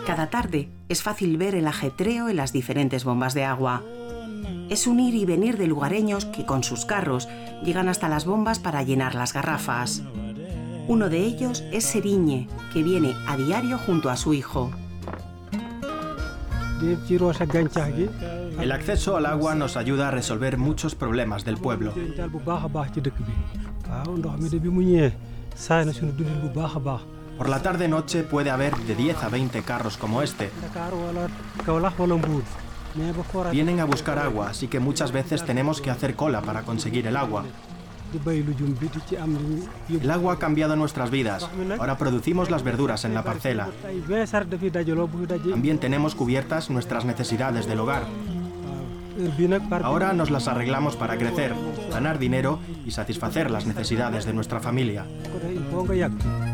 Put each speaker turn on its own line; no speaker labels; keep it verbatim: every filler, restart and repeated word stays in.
Cada tarde es fácil ver el ajetreo en las diferentes bombas de agua. Es un ir y venir de lugareños que con sus carros llegan hasta las bombas para llenar las garrafas. Uno de ellos es Seriñe, que viene a diario junto a su hijo.
El acceso al agua nos ayuda a resolver muchos problemas del pueblo. Por la tarde-noche puede haber de diez a veinte carros como este. Vienen a buscar agua, así que muchas veces tenemos que hacer cola para conseguir el agua. El agua ha cambiado nuestras vidas. Ahora producimos las verduras en la parcela. También tenemos cubiertas nuestras necesidades del hogar. Ahora nos las arreglamos para crecer, ganar dinero y satisfacer las necesidades de nuestra familia.